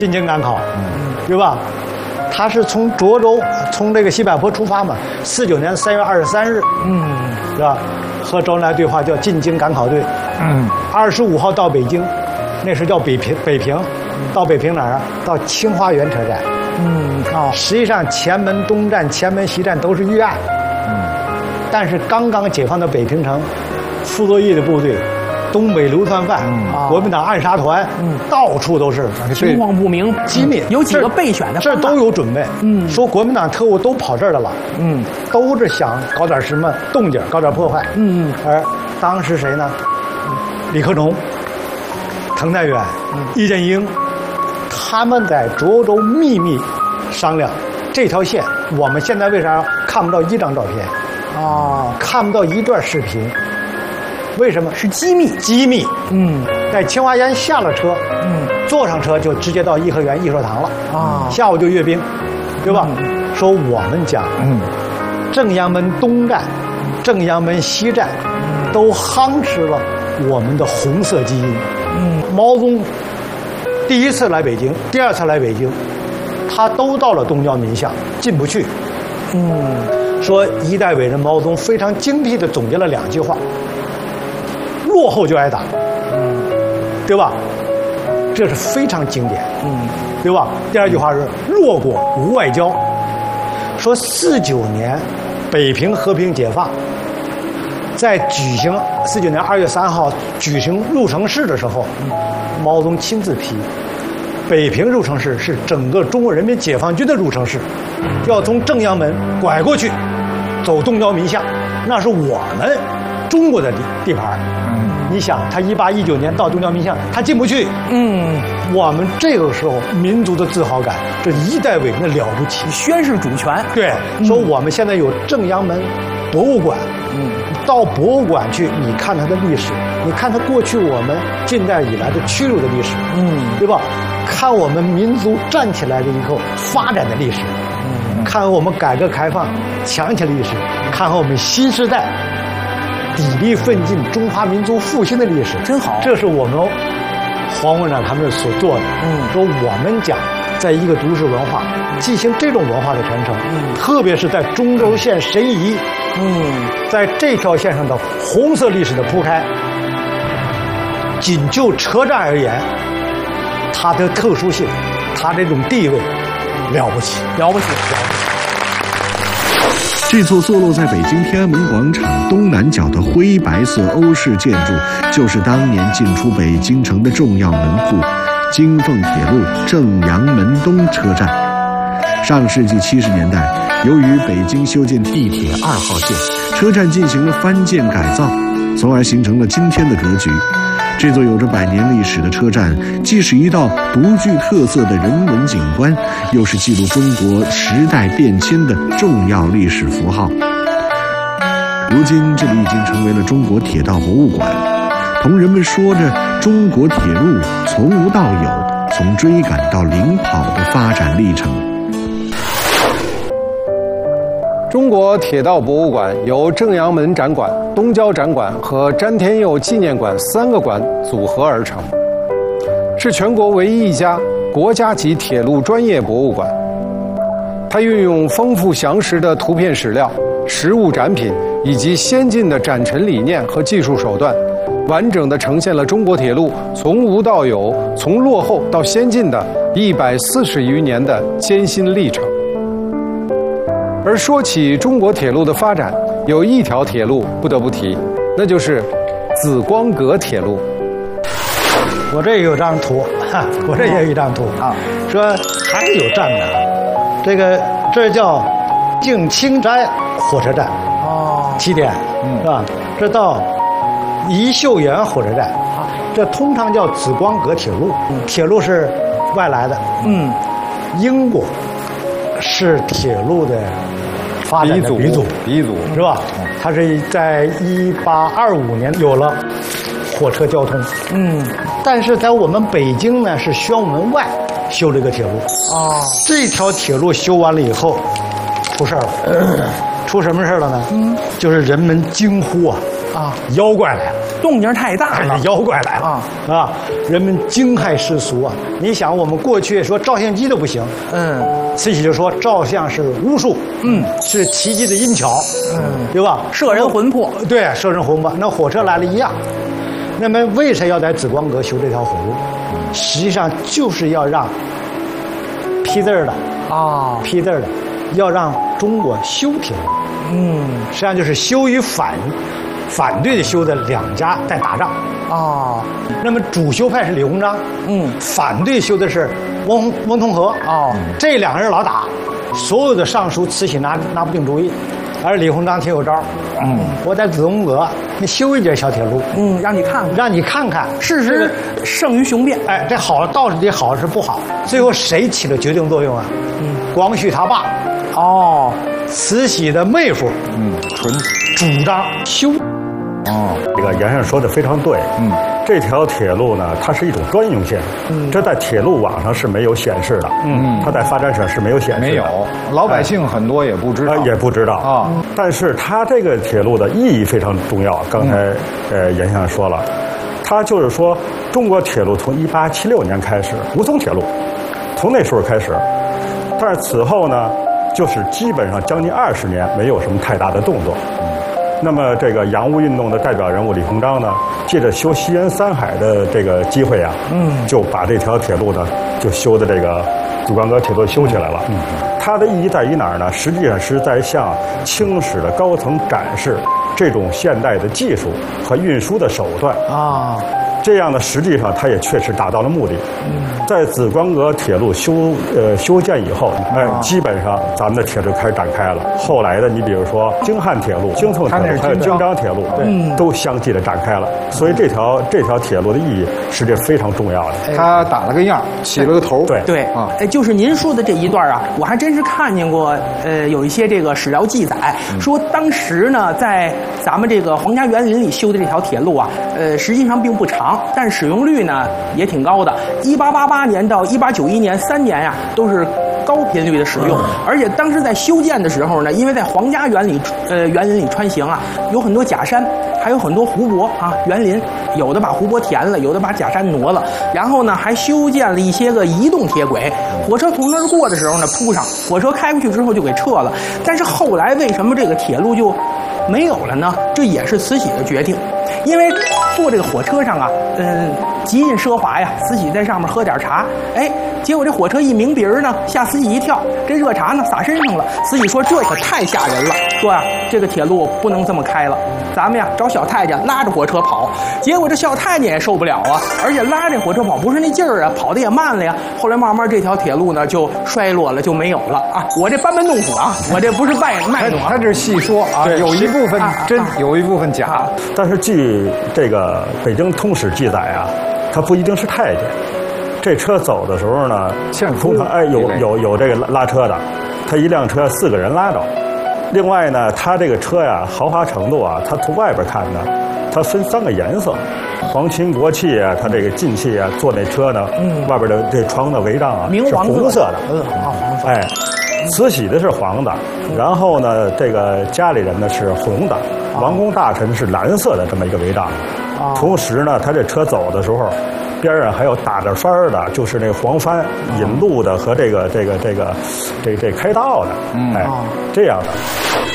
进京赶考，对吧？他是从涿州，从这个西柏坡出发嘛，49年3月23日，是吧？和周恩来对话叫进京赶考队，25号到北京，那时叫北平，到北平哪儿啊？到清华园车站，实际上前门东站、前门西站都是预案，但是刚刚解放的北平城，傅作义的部队。东北流窜犯，国民党暗杀团，到处都是， 情况不明， 机密， 有几个备选的， 这都有准备。说国民党特务都跑这儿来了，都是想搞点什么动静，搞点破坏。而当时谁呢？李克农、滕代远、易振英，他们在涿州秘密商量这条线。我们现在为啥看不到一张照片？看不到一段视频？为什么？是机密。机密。在清华园下了车，坐上车就直接到颐和园艺术堂了。下午就阅兵，对吧？说我们讲，正阳门东站、正阳门西站，都夯实了我们的红色基因。毛泽东第一次来北京，第二次来北京，他都到了东交民巷，进不去。说一代伟人毛泽东非常精辟地总结了2句话。落后就挨打，对吧？这是非常经典，对吧？第2句话是弱国无外交。说49年北平和平解放，在举行49年2月3号举行入城式的时候，毛泽东亲自批，北平入城式是整个中国人民解放军的入城式，要从正阳门拐过去，走东交民巷，那是我们中国的地盘。你想，他18、19年到东交民巷，他进不去。我们这个时候民族的自豪感，这一代伟人的了不起， 宣示主权。 对，说我们现在有正阳门博物馆，到博物馆去，你看它的历史，你看它过去我们近代以来的屈辱的历史，对吧？看我们民族站起来的以后发展的历史，看我们改革开放强起来的历史，看看我们新时代砥砺奋进中华民族复兴的历史， 真好。 这是我们黄馆长他们所做的。说我们讲，在一个都市文化进行这种文化的传承，特别是在中轴线申遗，在这条线上的红色历史的铺开，仅就车站而言，它的特殊性，它这种地位，了不起，了不起，了不起。 这座坐落在北京天安门广场东南角的灰白色欧式建筑，就是当年进出北京城的重要门户——京凤铁路正阳门东车站。上世纪70年代，由于北京修建地铁2号线，车站进行了翻建改造，从而形成了今天的格局。这座有着100年历史的车站，既是一道独具特色的人文景观，又是记录中国时代变迁的重要历史符号。如今，这里已经成为了中国铁道博物馆，同人们说着中国铁路从无到有、从追赶到领跑的发展历程。 中国铁道博物馆由正阳门展馆、东交展馆和詹天佑纪念馆3个馆组合而成，是全国唯一一家国家级铁路专业博物馆。它运用丰富详实的图片史料、实物展品以及先进的展陈理念和技术手段，完整地呈现了中国铁路从无到有、从落后到先进的140余年的艰辛历程。而说起中国铁路的发展，有一条铁路不得不提，那就是紫光阁铁路。 我这有张图，我这也有一张图啊，说还是有站的。这叫静清斋火车站，起点，是吧？这到宜秀园火车站，这通常叫紫光阁铁路。铁路是外来的，英国是铁路的发展的鼻祖，是吧？它是在1825年有了火车交通，但是在我们北京呢是宣武门外修这个铁路，这条铁路修完了以后出事儿了，出什么事儿了呢？就是人们惊呼妖怪来了。 动静太大了， 妖怪来了啊！人们惊骇失俗啊！你想，我们过去说照相机都不行，慈禧就说照相是巫术，是奇迹的阴巧，对吧？ 摄人魂魄， 对，摄人魂魄。那火车来了一样。那么为啥要在紫光阁修这条火路？实际上就是要让批字儿的批字儿的，要让中国修铁路。实际上就是修与反对的修的两家在打仗。那么主修派是李鸿章，反对修的是翁同龢。这两个人老打，所有的上书慈禧拿不定主意，而李鸿章挺有招。我在紫光阁你修一节小铁路， 让你看看，事实胜于雄辩。 哎，这好到底好是不好？最后谁起了决定作用啊？光绪他爸。慈禧的妹夫。主张修。 这个严先生说的非常对。这条铁路呢，它是一种专用线，这在铁路网上是没有显示的。它在发展史上是没有显示的。 没有，老百姓很多也不知道。 也不知道啊。但是它这个铁路的意义非常重要。刚才严先生说了，它就是说中国铁路从1876年开始，吴淞铁路，从那时候开始，但是此后呢，就是基本上将近20年没有什么太大的动作。那么这个洋务运动的代表人物李鸿章呢，借着修西安三海的这个机会啊，就把这条铁路呢就修的这个紫光阁铁路修起来了。它的意义在于哪儿呢？实际上是在向清史的高层展示这种现代的技术和运输的手段这样呢，实际上它也确实达到了目的。在紫光阁铁路修建以后，基本上咱们的铁路开始展开了。后来的，你比如说京汉铁路、京蹭铁路，还有京张铁路，都相继的展开了。所以这条铁路的意义实际非常重要的。 它打了个样，起了个头。 对就是您说的这一段啊，我还真是看见过，有一些这个史料记载说，当时呢，在咱们这个皇家园林里修的这条铁路啊，实际上并不长。但是使用率呢也挺高的，1888年到1891年3年呀，都是高频率的使用。而且当时在修建的时候呢，因为在皇家园林里穿行啊，有很多假山，还有很多湖泊园林，有的把湖泊填了，有的把假山挪了。然后呢，还修建了一些个移动铁轨，火车从那儿过的时候呢铺上，火车开过去之后就给撤了。但是后来为什么这个铁路就没有了呢？这也是慈禧的决定。因为坐这个火车上啊，极尽奢华呀，慈禧在上面喝点茶，结果这火车一鸣笛儿呢，吓慈禧一跳，这热茶呢洒身上了。慈禧说这可太吓人了，说这个铁路不能这么开了，咱们呀找小太监拉着火车跑。结果这小太监也受不了啊，而且拉这火车跑不是那劲儿啊，跑得也慢了呀。后来慢慢这条铁路呢就衰落了，就没有了啊。我这班门弄斧啊，我这不是卖弄啊， 他这细说啊，有一部分真，有一部分假。 但是据这个北京通史记载啊，它不一定是太监。这车走的时候呢，通常有这个拉车的，他一辆车4个人拉着。另外呢，它这个车呀豪华程度啊，它从外边看呢，它分3个颜色，皇亲国戚啊，它这个进气啊，坐那车呢，外边的这窗的帷帐啊是红色的，慈禧的是黄的，然后呢，这个家里人呢是红的，王公大臣是蓝色的这么一个帷帐。同时呢，他这车走的时候，边上还有打着幡的，就是那个黄幡引路的和这开道的，这样的。